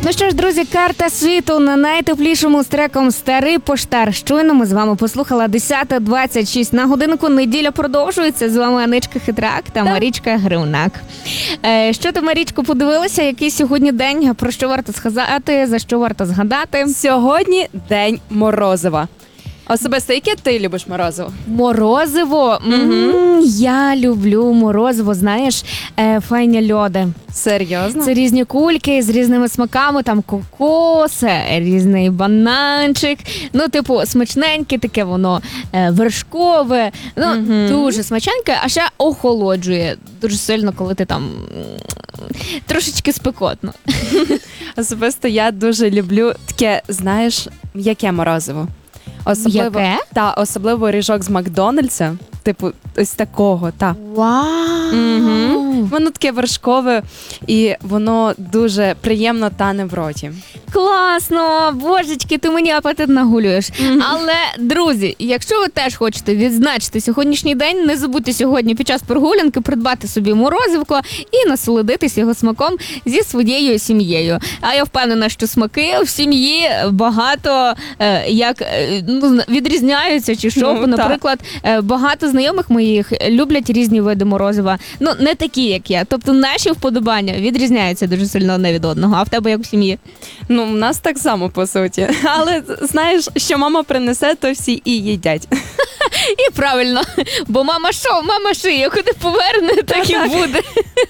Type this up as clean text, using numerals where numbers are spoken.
Ну що ж, друзі, карта світу на найтеплішому з треком «Старий поштар». Щойно ми з вами послухала 10:26 на годинку. Неділя продовжується. З вами Аничка Хитрак та Марічка Гривнак. Що ти, Марічко, подивилася? Який сьогодні день? Про що варто сказати? За що варто згадати? Сьогодні день морозива. Особисто, яке ти любиш морозиво? Морозиво? Я люблю морозиво, знаєш, файні льоди. Серйозно? Це різні кульки з різними смаками, там кокос, різний бананчик. Ну, типу, смачненьке таке воно, вершкове. Ну, дуже смачненьке, а ще охолоджує дуже сильно, коли ти там трошечки спекотно. Особисто я дуже люблю таке, знаєш, м'яке морозиво. Яке? Особливо ріжок з Макдональдса. Типу, ось такого, Вау! Воно таке вершкове, і воно дуже приємно тане в роті. Класно! Божечки, ти мені апетит нагулюєш. Але, друзі, якщо ви теж хочете відзначити сьогоднішній день, не забудьте сьогодні під час прогулянки придбати собі морозивко і насолодитись його смаком зі своєю сім'єю. А я впевнена, що смаки в сім'ї багато відрізняються чи що. Наприклад, багато знайомих моїх люблять різні види морозива. Ну, не такі, як я. Тобто наші вподобання відрізняються дуже сильно одне від одного. А в тебе як в сім'ї? Ну, в нас так само, по суті. Але, знаєш, що мама принесе, то всі і їдять. І правильно, бо мама що? Мама шиє, куди поверне, так і буде.